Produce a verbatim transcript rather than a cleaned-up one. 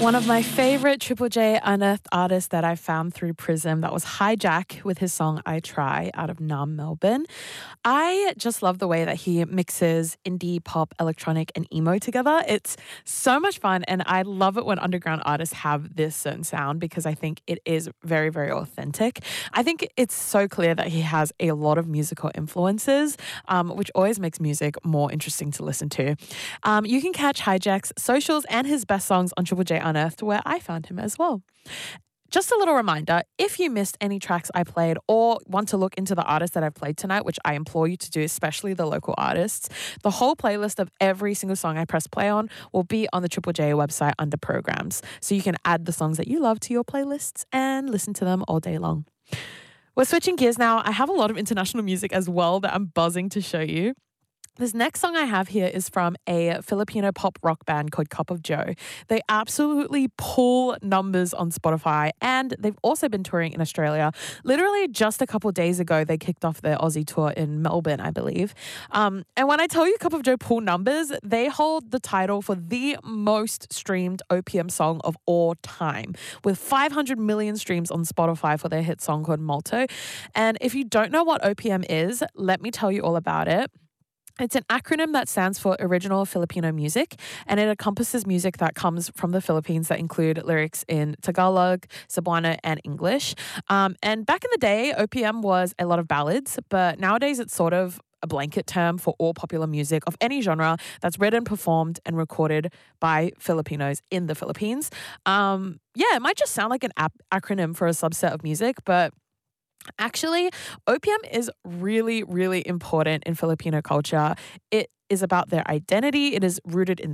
One of my favorite Triple J unearthed artists that I found through Prism, that was Hijack with his song I Try out of Nam, Melbourne. I just love the way that he mixes indie, pop, electronic, and emo together. It's so much fun, and I love it when underground artists have this certain sound because I think it is very, very authentic. I think it's so clear that he has a lot of musical influences, um, which always makes music more interesting to listen to. Um, you can catch Hijack's socials and his best songs on Triple J Unearthed, where I found him as well. Just a little reminder, if you missed any tracks I played or want to look into the artists that I've played tonight, which I implore you to do, especially the local artists, the whole playlist of every single song I press play on will be on the Triple J website under programs. So you can add the songs that you love to your playlists and listen to them all day long. We're switching gears now. I have a lot of international music as well that I'm buzzing to show you. This next song I have here is from a Filipino pop rock band called Cup of Joe. They absolutely pull numbers on Spotify, and they've also been touring in Australia. Literally just a couple of days ago, they kicked off their Aussie tour in Melbourne, I believe. Um, and when I tell you Cup of Joe pull numbers, they hold the title for the most streamed O P M song of all time, with five hundred million streams on Spotify for their hit song called Malto. And if you don't know what O P M is, let me tell you all about it. It's an acronym that stands for Original Filipino Music, and it encompasses music that comes from the Philippines that include lyrics in Tagalog, Cebuano, and English. Um, and back in the day, O P M was a lot of ballads, but nowadays it's sort of a blanket term for all popular music of any genre that's written, performed, and recorded by Filipinos in the Philippines. Um, yeah, it might just sound like an ap- acronym for a subset of music, but actually, O P M is really, really important in Filipino culture. It is about their identity. It is rooted in